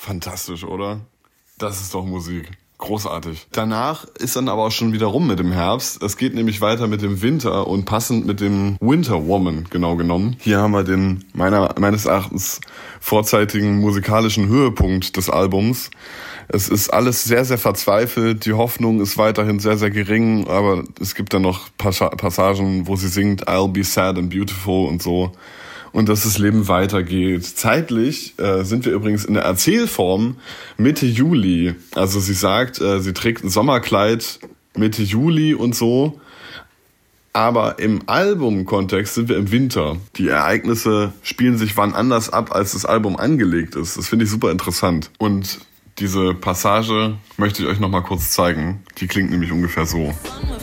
Fantastisch, oder? Das ist doch Musik. Großartig. Danach ist dann aber auch schon wieder rum mit dem Herbst. Es geht nämlich weiter mit dem Winter und passend mit dem Winter Woman, genau genommen. Hier haben wir den meines Erachtens vorzeitigen musikalischen Höhepunkt des Albums. Es ist alles sehr, sehr verzweifelt. Die Hoffnung ist weiterhin sehr, sehr gering, aber es gibt dann noch Passagen, wo sie singt I'll be sad and beautiful und so. Und dass das Leben weitergeht. Zeitlich sind wir übrigens in der Erzählform Mitte Juli. Also sie sagt, sie trägt ein Sommerkleid Mitte Juli und so. Aber im Albumkontext sind wir im Winter. Die Ereignisse spielen sich wann anders ab, als das Album angelegt ist. Das finde ich super interessant. Und diese Passage möchte ich euch noch mal kurz zeigen. Die klingt nämlich ungefähr so.